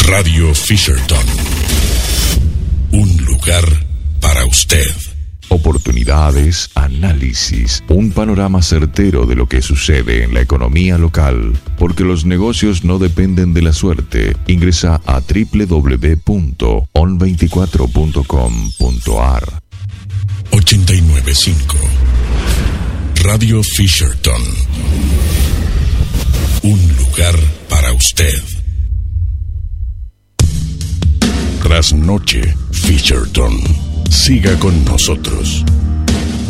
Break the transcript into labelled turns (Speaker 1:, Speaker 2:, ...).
Speaker 1: Radio Fisherton. Un lugar para usted.
Speaker 2: Oportunidades, análisis, un panorama certero de lo que sucede en la economía local, porque los negocios no dependen de la suerte. Ingresa a www.on24.com.ar.
Speaker 1: 89.5 Radio Fisherton. Un lugar para usted. Trasnoche Fisherton. Siga con nosotros.